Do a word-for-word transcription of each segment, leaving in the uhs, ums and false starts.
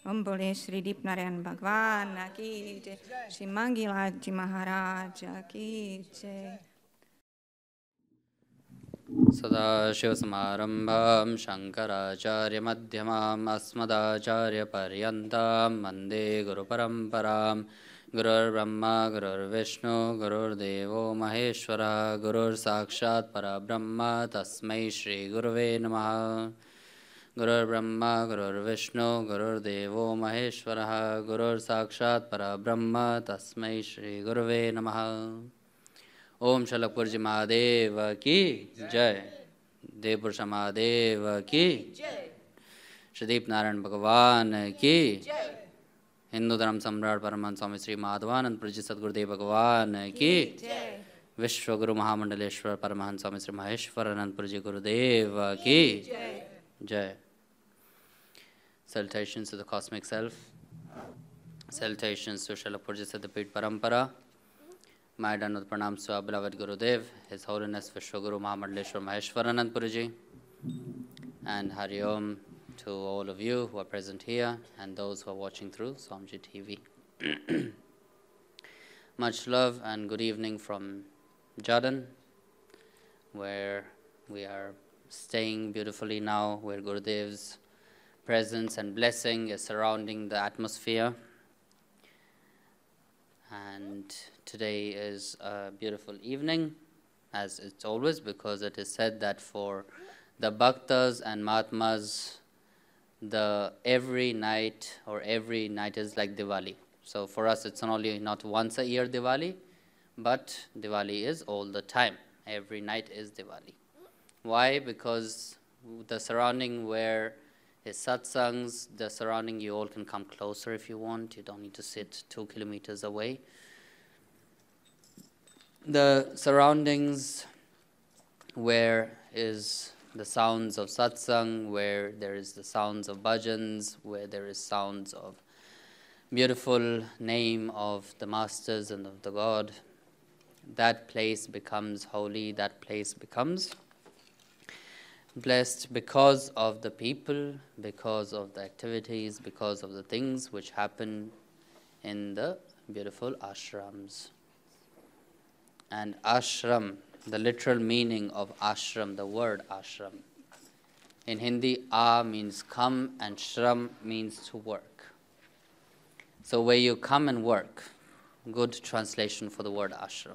Om Bole Shri Dipnarayan Bhagwan Ki Jai, Shri Mangilaji Maharaj Ki Jai. Sadashivasamarambham Shankaracharya-madhyamam Asmadacharya-paryantam Vande Guru-paramparam Gurur Brahma, Gurur Vishnu, Gurur Devo Maheshwara, Gurur Sakshat Parabrahma, Tasmai Shri Guruve Namaha. Gurur Brahma, Gurur Vishnu, Gurur Devo Maheshwara, Gurur Sakshat Parabrahma, Tasmai Shri Guruve Namaha. Om Shalakpurji Mahadeva ki Jai. Devpurusha Mahadeva ki Jai. Shrideep Narayan Bhagavan ki Jai. Hindu Dharam Samrat Paramahansa Swami Sri Madhavanand Purji Sadgurudev Bhagavan ki Jai. Vishwaguru Mahamandaleshwar Paramahansa Swami Sri Maheshwaranand Purji Gurudev ki Jai. Jai. Salutations to the Cosmic Self. Salutations to Shalakpurji Siddhapit Parampara. My Danut Pranams to our beloved Gurudev, His Holiness Vishwaguru Mahamandaleshwar Maheshwaranand Puruji, and Hari Om to all of you who are present here and those who are watching through Swamiji T V. Much love and good evening from Jordan, where we are staying beautifully now, where Gurudev's presence and blessing is surrounding the atmosphere. And today is a beautiful evening, as it's always, because it is said that for the Bhaktas and Mahatmas, the every night or every night is like Diwali. So for us, it's not only not once a year Diwali, but Diwali is all the time. Every night is Diwali. Why? Because the surrounding where is satsangs, the surrounding, you all can come closer if you want. You don't need to sit two kilometers away. The surroundings where is the sounds of satsang, where there is the sounds of bhajans, where there is sounds of beautiful name of the masters and of the God, that place becomes holy, that place becomes blessed because of the people, because of the activities, because of the things which happen in the beautiful ashrams. And ashram, the literal meaning of ashram, the word ashram. In Hindi, a means come and shram means to work. So where you come and work, good translation for the word ashram.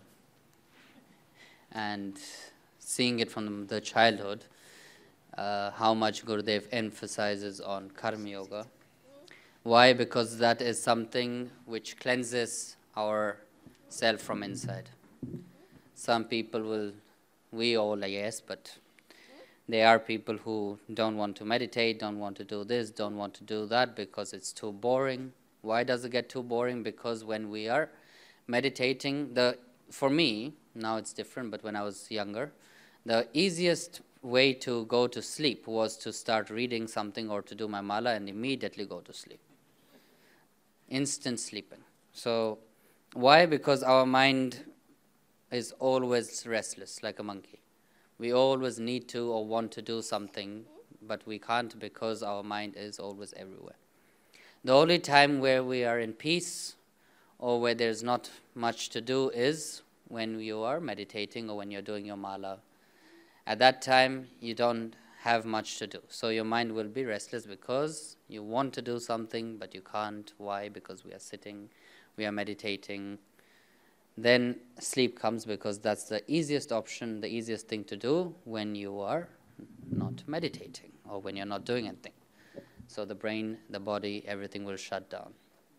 And seeing it from the childhood, Uh, how much Gurudev emphasizes on Karma Yoga. Why? Because that is something which cleanses our self from inside. Some people will, we all, I guess, but there are people who don't want to meditate, don't want to do this, don't want to do that because it's too boring. Why does it get too boring? Because when we are meditating, the for me, now it's different, but when I was younger, the easiest way to go to sleep was to start reading something or to do my mala and immediately go to sleep. Instant sleeping. So why? Because our mind is always restless like a monkey. We always need to or want to do something, but we can't because our mind is always everywhere. The only time where we are in peace or where there's not much to do is when you are meditating or when you're doing your mala. At that time, you don't have much to do. So your mind will be restless because you want to do something, but you can't. Why? Because we are sitting, we are meditating. Then sleep comes because that's the easiest option, the easiest thing to do when you are not meditating or when you're not doing anything. So the brain, the body, everything will shut down.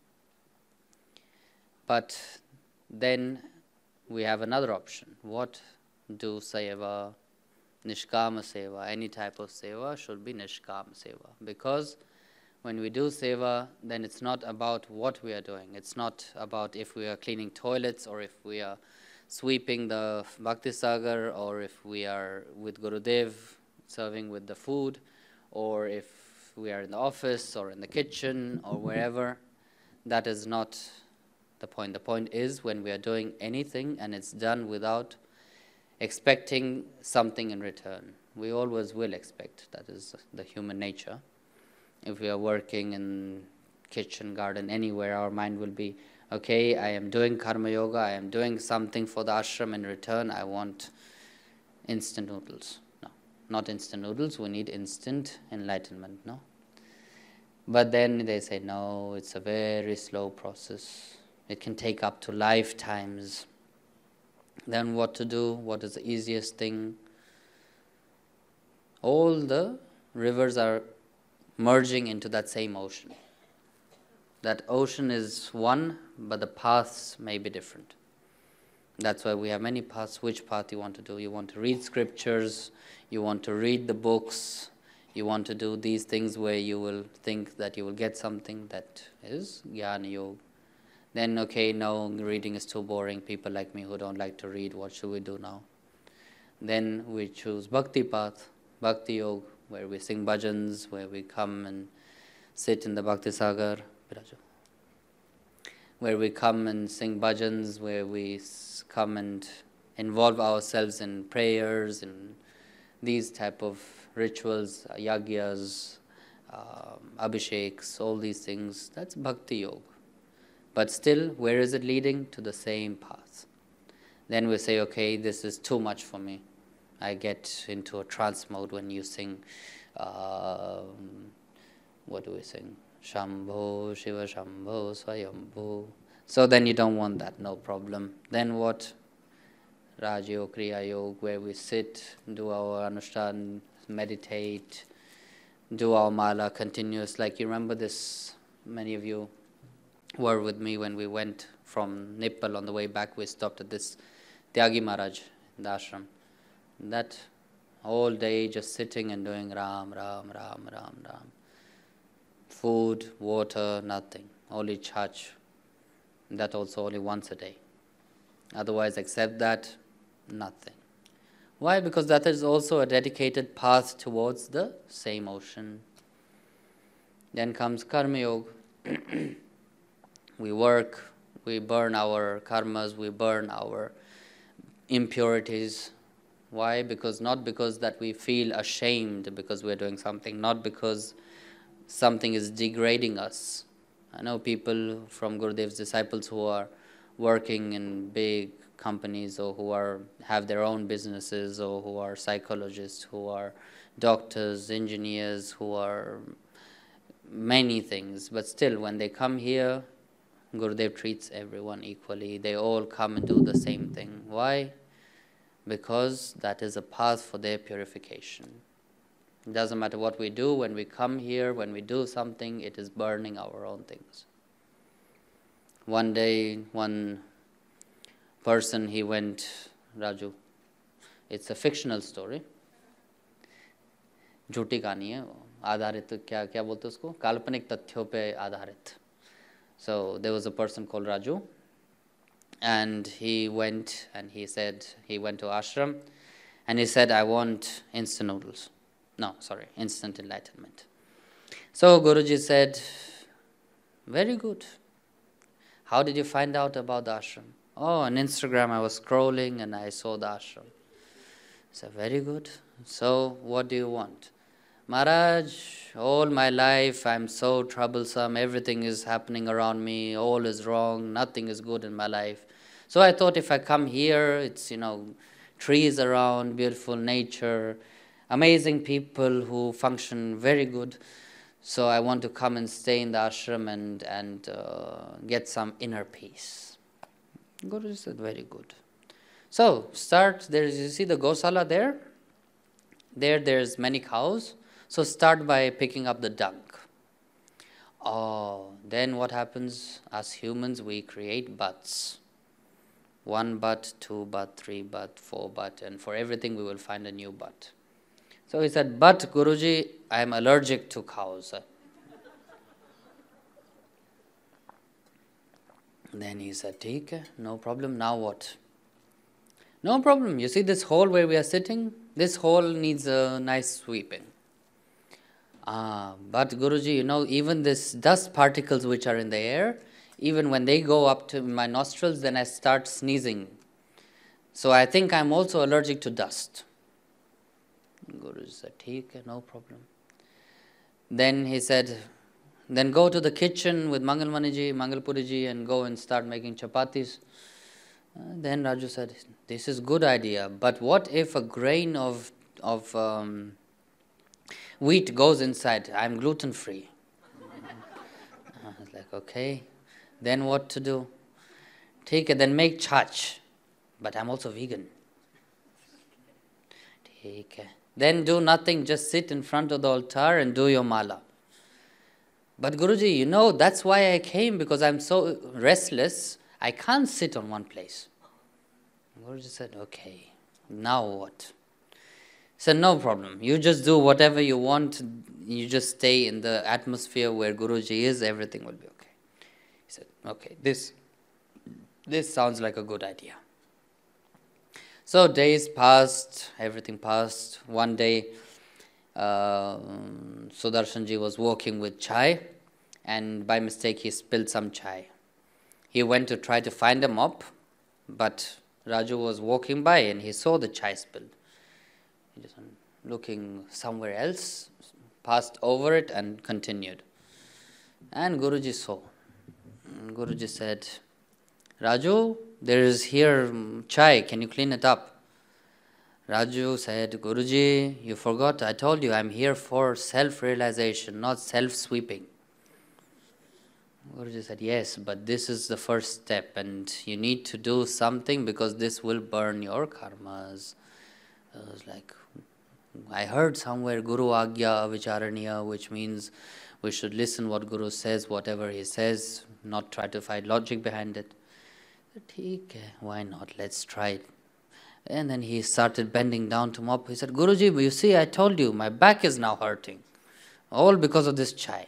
But then we have another option. What do seva? Nishkama seva, any type of seva should be Nishkama seva. Because when we do seva, then it's not about what we are doing. It's not about if we are cleaning toilets or if we are sweeping the Bhakti Sagar or if we are with Gurudev serving with the food or if we are in the office or in the kitchen or wherever. That is not the point. The point is when we are doing anything and it's done without expecting something in return. We always will expect. That is the human nature. If we are working in kitchen, garden, anywhere, our mind will be, okay, I am doing karma yoga, I am doing something for the ashram, in return I want instant noodles. No, not instant noodles, we need instant enlightenment, no? But then they say, no, it's a very slow process. It can take up to lifetimes. Then what to do? What is the easiest thing? All the rivers are merging into that same ocean. That ocean is one, but the paths may be different. That's why we have many paths. Which path you want to do? You want to read scriptures, you want to read the books, you want to do these things where you will think that you will get something, that is Jnana Yoga. Then, okay, no, reading is too boring. People like me who don't like to read, what should we do now? Then we choose Bhakti path, Bhakti Yoga, where we sing bhajans, where we come and sit in the Bhakti Sagar, where we come and sing bhajans, where we come and involve ourselves in prayers and these type of rituals, yagyas, um, abhisheks, all these things. That's Bhakti Yoga. But still, where is it leading? To the same path. Then we say, okay, this is too much for me. I get into a trance mode when you sing, uh, what do we sing? Shambho, Shiva Shambho, Swayambho. So then you don't want that, no problem. Then what? Raja Yoga, Kriya Yoga, where we sit, do our Anushthan, meditate, do our mala continuous. Like you remember this, many of you were with me when we went from Nepal. On the way back, we stopped at this Tyagi Maharaj in the ashram. That whole day just sitting and doing Ram, Ram, Ram, Ram, Ram. Food, water, nothing. Only chach. That also only once a day. Otherwise, except that, nothing. Why? Because that is also a dedicated path towards the same ocean. Then comes Karma Yoga. We work, we burn our karmas, we burn our impurities. Why? Because not because that we feel ashamed because we're doing something, not because something is degrading us. I know people from Gurudev's disciples who are working in big companies or who are have their own businesses or who are psychologists, who are doctors, engineers, who are many things. But still, when they come here, Gurudev treats everyone equally. They all come and do the same thing. Why? Because that is a path for their purification. It doesn't matter what we do. When we come here, when we do something, it is burning our own things. One day, one person, he went, Raju, it's a fictional story. झूठी कहानी है, आधारित क्या क्या बोलते उसको, काल्पनिक तथ्यों पे आधारित. So there was a person called Raju, and he went and he said, he went to ashram, and he said, I want instant noodles. No, sorry, instant enlightenment. So Guruji said, very good. How did you find out about the ashram? Oh, on Instagram I was scrolling and I saw the ashram. I said, very good. So what do you want? Maharaj, all my life I'm so troublesome, everything is happening around me, all is wrong, nothing is good in my life. So I thought if I come here, it's, you know, trees around, beautiful nature, amazing people who function very good. So I want to come and stay in the ashram and, and uh, get some inner peace. Guruji said, very good. So start, there is, you see the Gosala there? There, there's many cows. So start by picking up the dung. Oh, then what happens? As humans, we create butts. One butt, two butt, three butt, four butt, and for everything we will find a new butt. So he said, but Guruji, I am allergic to cows. Then he said, take care, no problem, now what? No problem, you see this hole where we are sitting? This hole needs a nice sweeping. Ah, but Guruji, you know, even this dust particles which are in the air, even when they go up to my nostrils, then I start sneezing. So I think I'm also allergic to dust. Guruji said, "Theek hai, no problem." Then he said, then go to the kitchen with Mangal Maniji, Mangal Puriji, and go and start making chapatis. Uh, then Raju said, this is good idea, but what if a grain of, of um, wheat goes inside? I'm gluten free. I was like, okay, then what to do? Take it, then make chach, but I'm also vegan. Take it. Then do nothing, just sit in front of the altar and do your mala. But Guruji, you know, that's why I came, because I'm so restless, I can't sit on one place. Guruji said, okay, now what? He said, no problem. You just do whatever you want. You just stay in the atmosphere where Guruji is, everything will be okay. He said, okay, this, this sounds like a good idea. So days passed, everything passed. One day, uh, Sudarshanji was walking with chai, and by mistake he spilled some chai. He went to try to find a mop, but Raju was walking by and he saw the chai spilled. He just went looking somewhere else, passed over it and continued. And Guruji saw. And Guruji said, Raju, there is here chai, can you clean it up? Raju said, Guruji, you forgot, I told you I'm here for self-realization, not self-sweeping. Guruji said, yes, but this is the first step and you need to do something because this will burn your karmas. I was like, I heard somewhere Guru Agya Vicharaniya, which means we should listen what Guru says, whatever he says, not try to find logic behind it. Theek hai, why not? Let's try it. And then he started bending down to mop. He said, Guruji, you see, I told you, my back is now hurting. All because of this chai.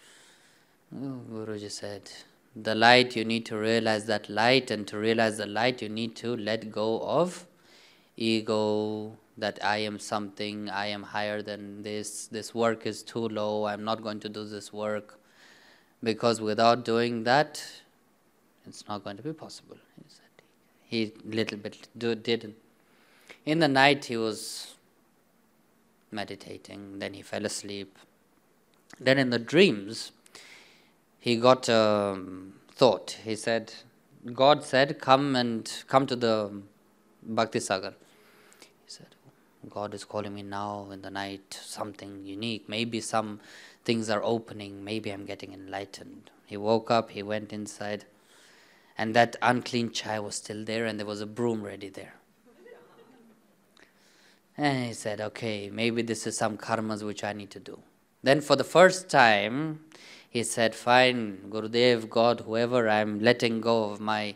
Oh, Guruji said, the light, you need to realize that light, and to realize the light, you need to let go of ego, that I am something, I am higher than this, this work is too low, I'm not going to do this work. Because without doing that, it's not going to be possible. He said, he little bit do, did. In the night he was meditating, then he fell asleep. Then in the dreams, he got a thought. He said, God said, come and come to the Bhakti Sagar. He said, God is calling me now in the night, something unique. Maybe some things are opening. Maybe I'm getting enlightened. He woke up, he went inside, and that unclean chai was still there, and there was a broom ready there. And he said, okay, maybe this is some karmas which I need to do. Then for the first time, he said, fine, Gurudev, God, whoever, I'm letting go of my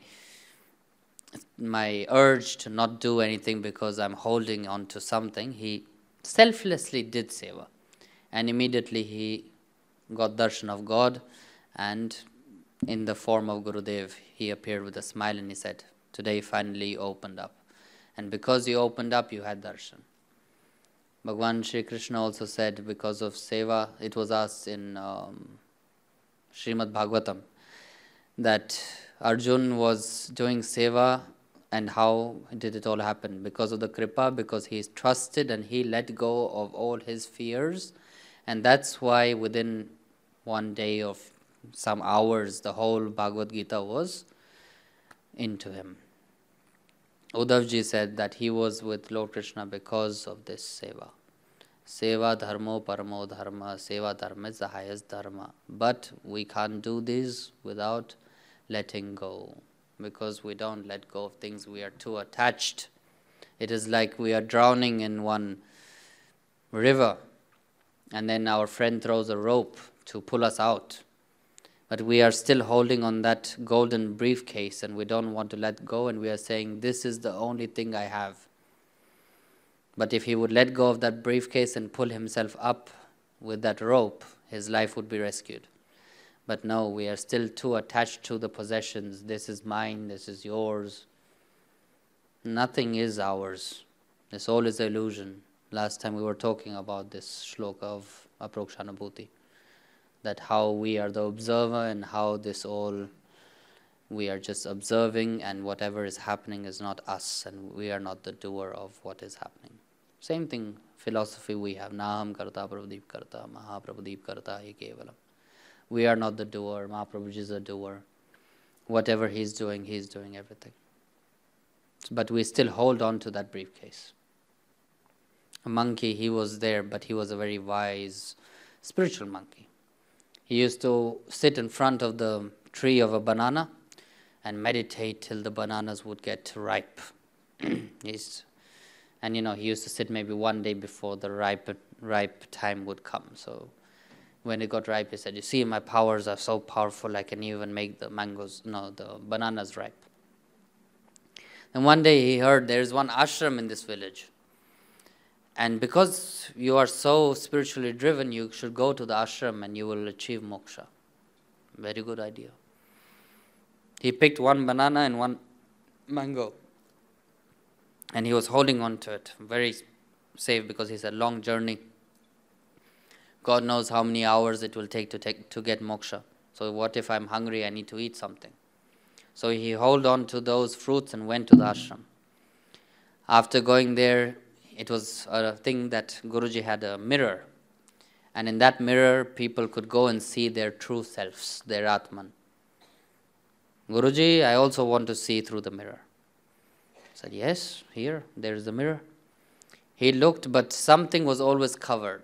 my urge to not do anything because I'm holding on to something. He selflessly did seva. And immediately he got darshan of God, and in the form of Gurudev, he appeared with a smile and he said, today finally you opened up. And because you opened up, you had darshan. Bhagwan Shri Krishna also said, because of seva, it was asked in um, Srimad Bhagavatam, that Arjun was doing seva, and how did it all happen? Because of the kripa, because he trusted and he let go of all his fears. And that's why within one day of some hours, the whole Bhagavad Gita was into him. Uddhavji said that he was with Lord Krishna because of this seva. Seva dharmo paramo dharma, seva dharma is the highest dharma. But we can't do this without letting go. Because we don't let go of things, we are too attached. It is like we are drowning in one river, and then our friend throws a rope to pull us out. But we are still holding on that golden briefcase, and we don't want to let go, and we are saying, this is the only thing I have. But if he would let go of that briefcase and pull himself up with that rope, his life would be rescued. But no, we are still too attached to the possessions. This is mine, this is yours. Nothing is ours. This all is illusion. Last time we were talking about this shloka of Aprokshanabhuti, that how we are the observer and how this all, we are just observing, and whatever is happening is not us, and we are not the doer of what is happening. Same thing, philosophy we have. Naham karta prabhudeep karta, maha prabhudeep karta hi kevalam. We are not the doer. Mahaprabhuji is the doer. Whatever he's doing, he's doing everything. But we still hold on to that briefcase. A monkey, he was there, but he was a very wise, spiritual monkey. He used to sit in front of the tree of a banana and meditate till the bananas would get ripe. He's, and you know, he used to sit maybe one day before the ripe, ripe time would come. So when it got ripe, he said, you see, my powers are so powerful, I can even make the mangoes, no, the bananas ripe. And one day he heard there is one ashram in this village. And because you are so spiritually driven, you should go to the ashram and you will achieve moksha. Very good idea. He picked one banana and one mango. And he was holding on to it. Very safe because he said, long journey. God knows how many hours it will take to take to get moksha. So what if I'm hungry, I need to eat something. So he held on to those fruits and went to the ashram. After going there, it was a thing that Guruji had a mirror. And in that mirror, people could go and see their true selves, their Atman. Guruji, I also want to see through the mirror. I said, yes, here, there is the mirror. He looked, but something was always covered.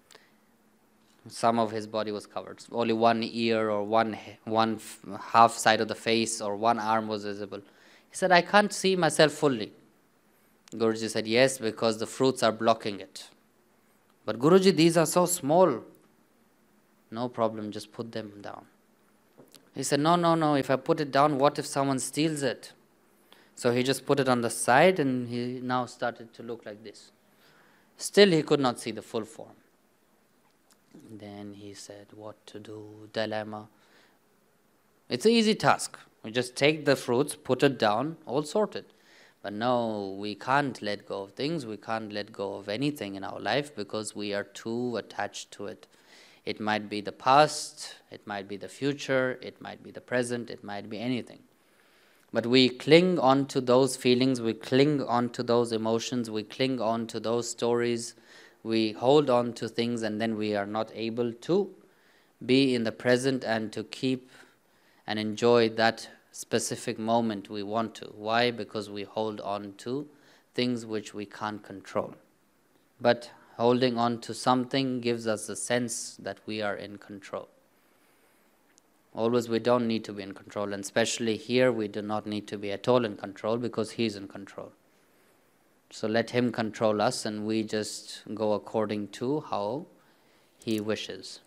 Some of his body was covered. Only one ear or one, one half side of the face or one arm was visible. He said, I can't see myself fully. Guruji said, yes, because the fruits are blocking it. But Guruji, these are so small. No problem, just put them down. He said, no, no, no, if I put it down, what if someone steals it? So he just put it on the side and he now started to look like this. Still, he could not see the full form. Then he said, what to do, dilemma. It's an easy task. We just take the fruits, put it down, all sorted. But no, we can't let go of things. We can't let go of anything in our life because we are too attached to it. It might be the past, it might be the future, it might be the present, it might be anything. But we cling on to those feelings, we cling on to those emotions, we cling on to those stories, we hold on to things, and then we are not able to be in the present and to keep and enjoy that specific moment we want to. Why? Because we hold on to things which we can't control. But holding on to something gives us the sense that we are in control. Always we don't need to be in control, and especially here we do not need to be at all in control because He is in control. So let Him control us and we just go according to how He wishes.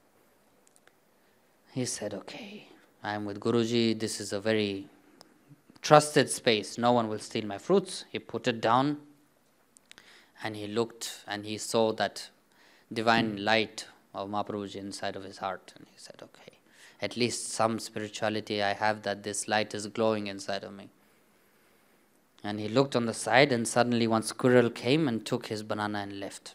He said, okay, I am with Guruji, this is a very trusted space, no one will steal my fruits. He put it down and he looked and he saw that divine light of Mahaprabhuji inside of his heart, and he said, okay, at least some spirituality I have, that this light is glowing inside of me. And he looked on the side and suddenly one squirrel came and took his banana and left.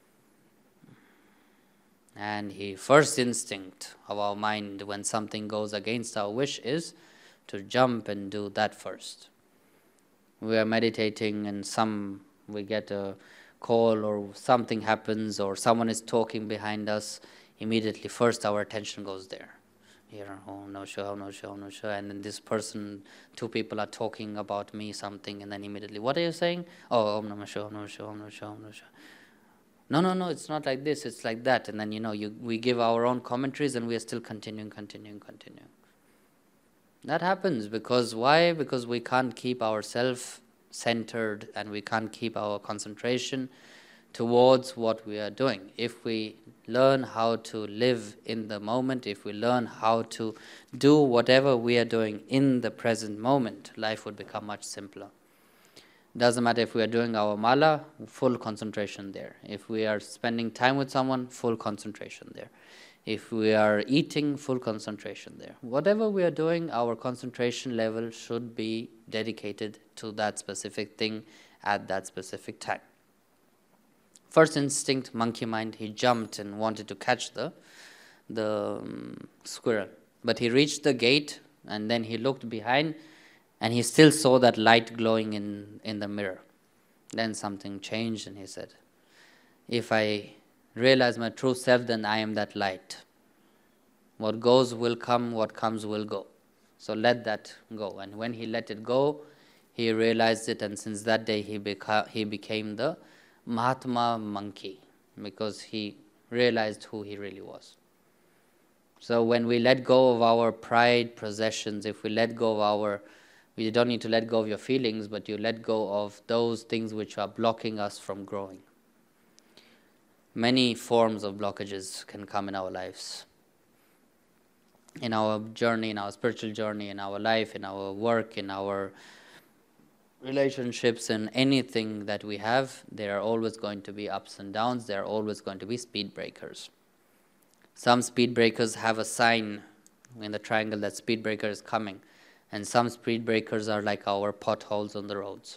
And the first instinct of our mind when something goes against our wish is to jump and do that first. We are meditating and some we get a call or something happens or someone is talking behind us, immediately first our attention goes there. Here, oh no sure, oh no sure, oh no sure, and then this person, two people are talking about me something, and then immediately, what are you saying? Oh, Om Namah Shivaya, Om Namah Shivaya, Om Namah Shivaya, Om Namah Shivaya. No, no, no, it's not like this, it's like that. And then, you know, you, we give our own commentaries and we are still continuing, continuing, continuing. That happens because why? Because we can't keep ourselves centered and we can't keep our concentration towards what we are doing. If we learn how to live in the moment, if we learn how to do whatever we are doing in the present moment, life would become much simpler. Doesn't matter if we are doing our mala, full concentration there. If we are spending time with someone, full concentration there. If we are eating, full concentration there. Whatever we are doing, our concentration level should be dedicated to that specific thing at that specific time. First instinct, monkey mind, he jumped and wanted to catch the, the um, squirrel. But he reached the gate and then he looked behind and he still saw that light glowing in, in the mirror. Then something changed and he said, if I realize my true self, then I am that light. What goes will come, what comes will go. So let that go. And when he let it go, he realized it, and since that day he, beca- he became the Mahatma monkey, because he realized who he really was. So when we let go of our pride, possessions, if we let go of our, you don't need to let go of your feelings, but you let go of those things which are blocking us from growing. Many forms of blockages can come in our lives. In our journey, in our spiritual journey, in our life, in our work, in our relationships, in anything that we have, there are always going to be ups and downs. There are always going to be speed breakers. Some speed breakers have a sign in the triangle that speed breaker is coming, and some speed breakers are like our potholes on the roads,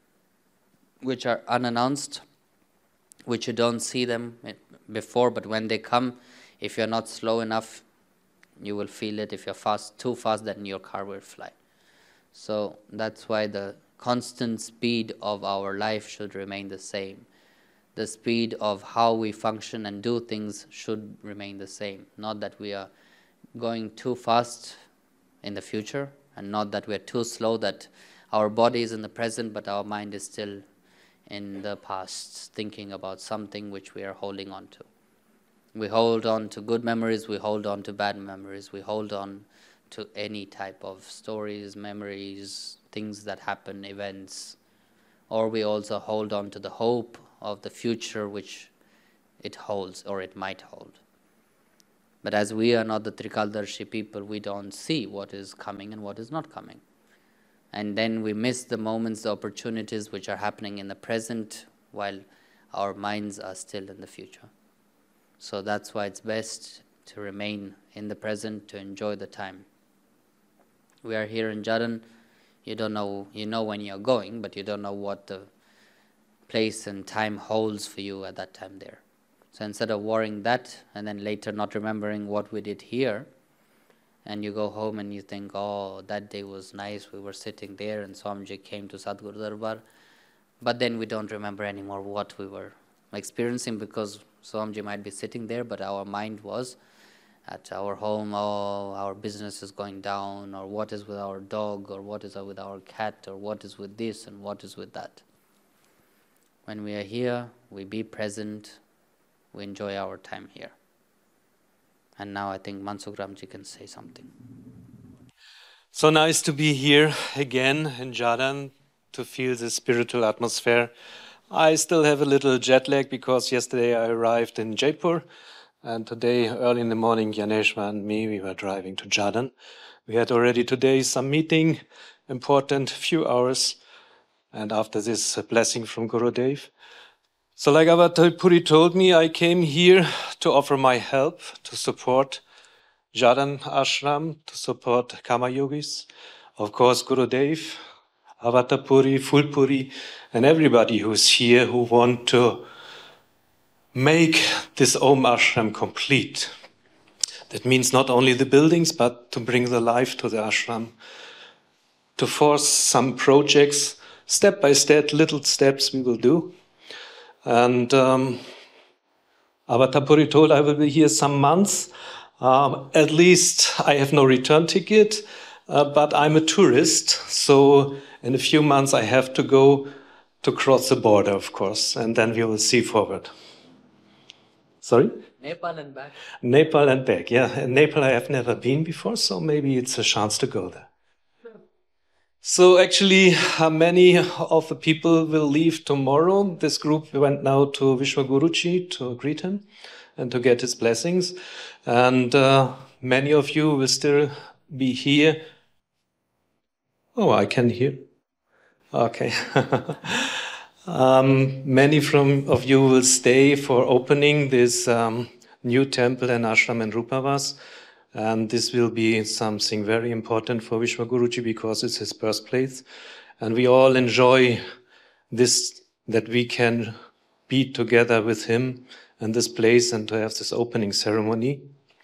which are unannounced, which you don't see them before, but when they come, if you're not slow enough, you will feel it. If you're fast, too fast, then your car will fly. So that's why the constant speed of our life should remain the same. The speed of how we function and do things should remain the same. Not that we are going too fast in the future, and not that we are too slow that our body is in the present, but our mind is still in the past, thinking about something which we are holding on to. We hold on to good memories, we hold on to bad memories, we hold on to any type of stories, memories, things that happen, events, or we also hold on to the hope of the future which it holds or it might hold. But as we are not the Trikaldarshi people, we don't see what is coming and what is not coming. And then we miss the moments, the opportunities which are happening in the present while our minds are still in the future. So that's why it's best to remain in the present, to enjoy the time. We are here in Jharkhand. You don't know, you know when you're going, but you don't know what the place and time holds for you at that time there. So instead of worrying that and then later not remembering what we did here, and you go home and you think, oh, that day was nice, we were sitting there and Swamiji came to Sadguru Darbar, but then we don't remember anymore what we were experiencing, because Swamiji might be sitting there, but our mind was at our home, oh, our business is going down, or what is with our dog, or what is with our cat, or what is with this and what is with that. When we are here, we be present, we enjoy our time here. And now I think Mansukh Ramji can say something. So nice to be here again in Jharkhand, to feel the spiritual atmosphere. I still have a little jet lag because yesterday I arrived in Jaipur, and today early in the morning Yaneshwar and me, we were driving to Jharkhand. We had already today some meeting, important few hours, and after this a blessing from Gurudev. So like Avatar Puri told me, I came here to offer my help, to support Jharkhand Ashram, to support Karma Yogis, of course Gurudev, Avatar Puri, Phulpuri, and everybody who's here who want to make this Om Ashram complete. That means not only the buildings, but to bring the life to the ashram, to force some projects, step by step, little steps we will do. And um, Avatar Puri told I will be here some months. Um, at least I have no return ticket, uh, but I'm a tourist, so in a few months I have to go to cross the border, of course, and then we will see forward. Sorry? Nepal and back. Nepal and back, yeah. In Nepal I have never been before, so maybe it's a chance to go there. So actually, uh, many of the people will leave tomorrow. This group went now to Vishwaguruji to greet him and to get his blessings. And uh, many of you will still be here. Oh, I can hear. Okay. um, many from of you will stay for opening this um, new temple and ashram in Rupavas. And this will be something very important for Vishwaguruji because it's his birthplace. And we all enjoy this, that we can be together with him in this place and to have this opening ceremony.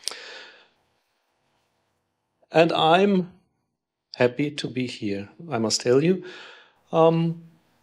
And I'm happy to be here, I must tell you. Um,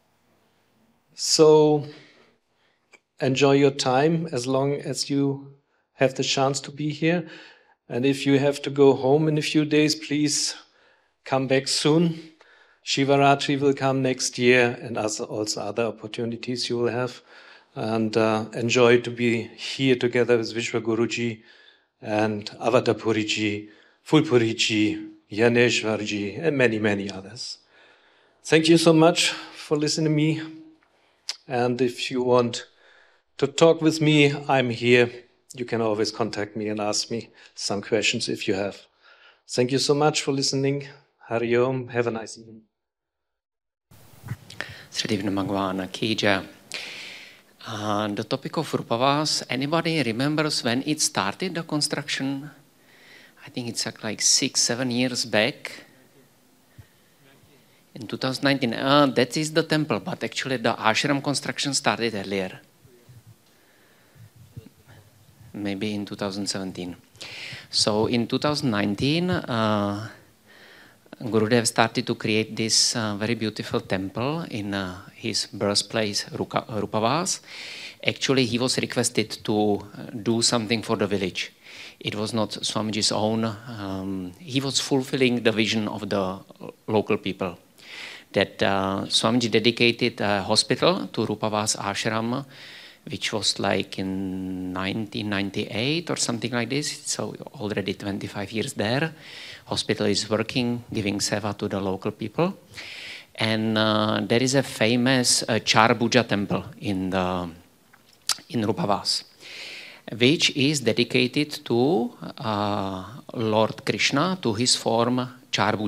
so enjoy your time as long as you have the chance to be here. And if you have to go home in a few days, please come back soon. Shivaratri will come next year, and also other opportunities you will have. And uh, enjoy to be here together with Vishwa Guruji and Avatapuriji, Fulpuriji, Yaneshwarji, and many, many others. Thank you so much for listening to me. And if you want to talk with me, I'm here. You can always contact me and ask me some questions if you have. Thank you so much for listening. Hari Om. Have a nice evening. Sri Divina Bhagavana Ki Jai. Uh, the topic of Rupavas, anybody remembers when it started, the construction? I think it's like six, seven years back. In two thousand nineteen, uh, that is the temple, but actually the ashram construction started earlier. Maybe in two thousand seventeen. So in two thousand nineteen, uh, Gurudev started to create this uh, very beautiful temple in uh, his birthplace, Ruka, Rupavas. Actually, he was requested to do something for the village. It was not Swamiji's own. Um, he was fulfilling the vision of the local people. That uh, Swamiji dedicated a hospital to Rupavas ashram, which was like in nineteen ninety-eight or something like this. So already twenty-five years there. Hospital is working, giving seva to the local people. And uh, there is a famous uh, Charbhuja temple in, the, in Rupavas, which is dedicated to uh, Lord Krishna, to his form Charbhuja.